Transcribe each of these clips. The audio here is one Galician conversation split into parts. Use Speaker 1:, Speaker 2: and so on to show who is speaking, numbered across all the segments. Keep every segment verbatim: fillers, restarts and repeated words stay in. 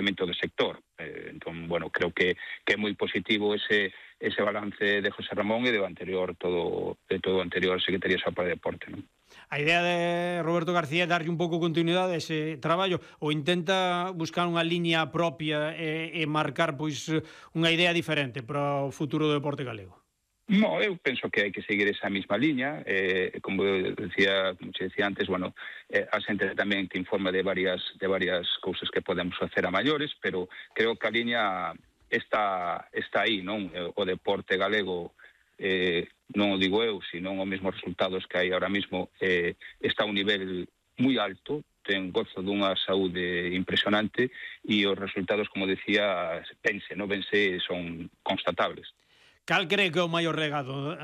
Speaker 1: crecemento do sector. Eh, entón, bueno, creo que, que é moi positivo ese, ese balance de José Ramón e do anterior, todo, de todo o anterior Secretaría Xeral para Deporte, non?
Speaker 2: A idea de Roberto García é darlle un pouco continuidade a ese traballo ou intenta buscar unha liña propia e, e marcar pois unha idea diferente para o futuro do deporte galego?
Speaker 1: No, eu penso que hai que seguir esa mesma liña, eh, como decía, como se decía antes, bueno, eh, a xente tamén te informa de varias de varias cousas que podemos facer a maiores, pero creo que a liña está está aí, non? O deporte galego, eh, non o digo eu, sino os mesmos resultados que hai ahora mismo, eh, está a un nivel moi alto, ten gozo dunha saúde impresionante e os resultados, como decía, pense, non vense, son constatables.
Speaker 2: Cal cree que é o maior legado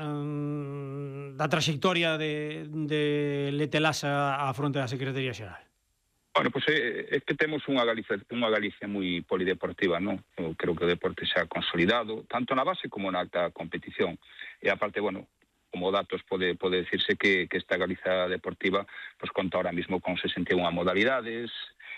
Speaker 2: um, da trayectoria de, de Letelasa á fronte da Secretaría Xeral?
Speaker 1: Bueno, pois pues, é, é que temos unha Galicia, unha Galicia moi polideportiva, non? Eu creo que o deporte xa consolidado, tanto na base como na alta competición. E aparte, bueno, como datos pode, pode decirse que, que esta Galicia deportiva pues, conta ahora mismo con sesenta e unha modalidades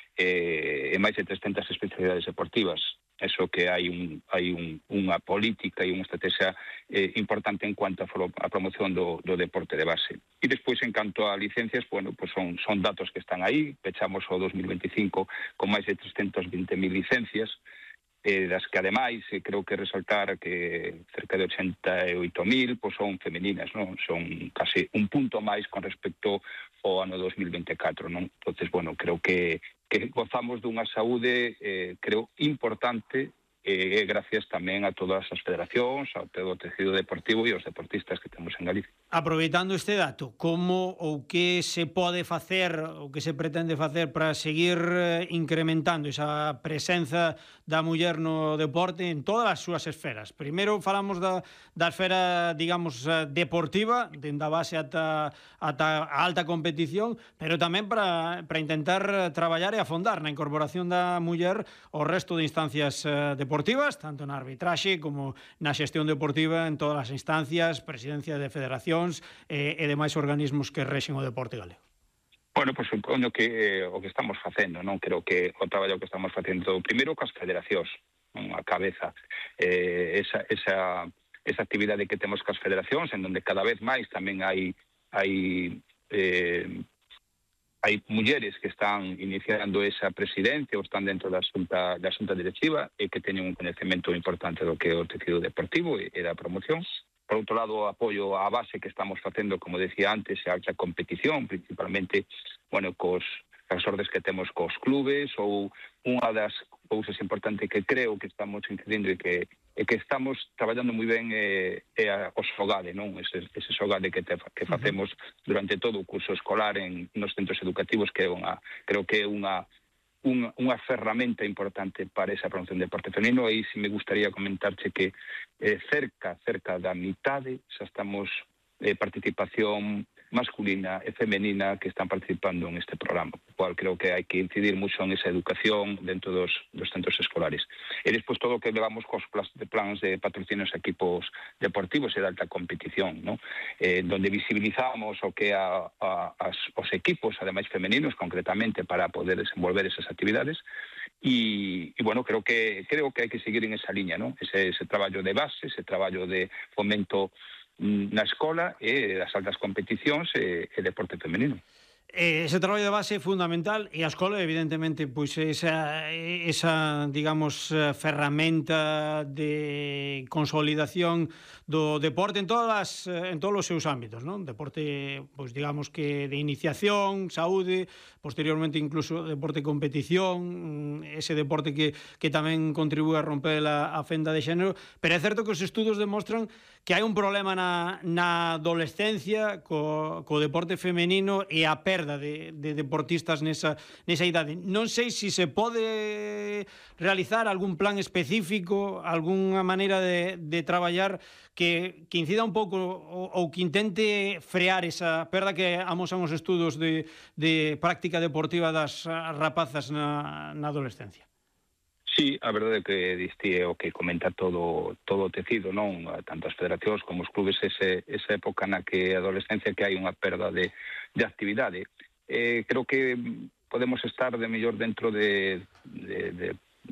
Speaker 1: eh, e máis de trescentas especialidades deportivas. Eso que hai un hai un, unha política e unha estrategia eh, importante en cuanto a, a promoción do, do deporte de base. E despois, en canto a licencias, bueno, pues son, son datos que están aí. Pechamos o dos mil veinticinco con máis de trescentas vinte mil licencias, eh, das que, ademais, eh, creo que resaltar que cerca de ochenta e oito mil pues son femeninas, non? Son casi un punto máis con respecto ao ano dos mil veinticuatro, non? Entonces, bueno, creo que que gozamos dunha saúde, eh, creo, importante, e eh, gracias tamén a todas as federacións, ao todo o tecido deportivo e aos deportistas que temos en Galicia.
Speaker 2: Aproveitando este dato, como ou que se pode facer, ou que se pretende facer para seguir incrementando esa presenza da muller no deporte en todas as súas esferas? Primeiro falamos da, da esfera, digamos, deportiva, dende a base ata, ata a alta competición, pero tamén para, para intentar traballar e afondar na incorporación da muller ao resto de instancias deportivas, tanto na arbitraxe como na xestión deportiva en todas as instancias, presidencia de federación e, e demais organismos que rexen o deporte galego.
Speaker 1: Bueno, pois pues, supoño que eh, o que estamos facendo, non? Creo que o traballo que estamos facendo primeiro cas federacións, non? A cabeza, eh, esa, esa, esa actividade que temos cas federacións, en donde cada vez máis tamén hai hai eh, hai mulleres que están iniciando esa presidencia ou están dentro da xunta, da xunta directiva e que teñen un conhecemento importante do que é o tecido deportivo e, e da promoción. Por outro lado, o apoio á base que estamos facendo, como decía antes, a alta competición, principalmente, bueno, cos as ordes que temos cos clubes, ou unha das cousas importantes que creo que estamos incidindo e que, e que estamos traballando moi ben é, é a, o xogade, non? Ese, ese xogade que, te, que facemos durante todo o curso escolar en nos centros educativos, que é unha, creo que é unha Unha, unha ferramenta importante para esa promoción de deporte femenino. E aí si me gustaría comentarche que eh, cerca cerca da mitade xa estamos eh, participación masculina e femenina que están participando en este programa, o cual creo que hai que incidir mucho en esa educación dentro dos, dos centros escolares. E despois todo o que levamos cos plans de patrocinios a equipos deportivos e de alta competición, ¿no? Eh, donde visibilizamos o que a, a, as, os equipos, ademais femeninos, concretamente, para poder desenvolver esas actividades. E, e bueno, creo que creo que hai que seguir en esa liña, ¿no? Ese, ese traballo de base, ese traballo de fomento na escola e das altas competicións e, e deporte femenino.
Speaker 2: Ese traballo de base é fundamental e a escola, evidentemente, pois esa, esa digamos, ferramenta de consolidación do deporte en todas en todos os seus ámbitos, non? Deporte, pois digamos que de iniciación, saúde, posteriormente incluso deporte de competición, ese deporte que, que tamén contribúe a romper a, a fenda de xénero, pero é certo que os estudos demostran que hai un problema na, na adolescencia co, co deporte femenino e a perda De, de deportistas nesa, nesa idade. Non sei se se pode realizar algún plan específico, algunha maneira de, de traballar que, que incida un pouco ou, ou que intente frear esa perda que amosan os estudos de, de práctica deportiva das rapazas na, na adolescencia.
Speaker 1: Sí, a verdade é que diste o que comenta todo todo o tecido, non? Tanto as federacións como os clubes, ese, esa época na que a adolescencia que hai unha perda de, de actividade. Eh, creo que podemos estar de mellor dentro de, de, de